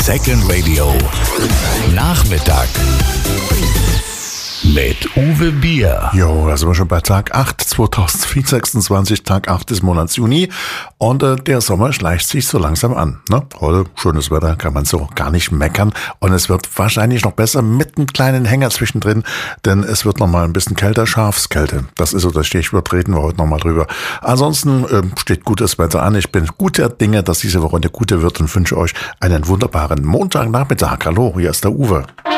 Second Radio Nachmittag mit Uwe Bier. Jo, da sind wir schon bei Tag 8, 2026, Tag 8 des Monats Juni. Und der Sommer schleicht sich so langsam an. Ne? Heute schönes Wetter, kann man so gar nicht meckern. Und es wird wahrscheinlich noch besser mit einem kleinen Hänger zwischendrin, denn es wird nochmal ein bisschen kälter, Schafskälte. Das ist so das Stichwort, reden wir heute nochmal drüber. Ansonsten steht gutes Wetter an. Ich bin guter Dinge, dass diese Woche eine gute wird und wünsche euch einen wunderbaren Montagnachmittag. Hallo, hier ist der Uwe.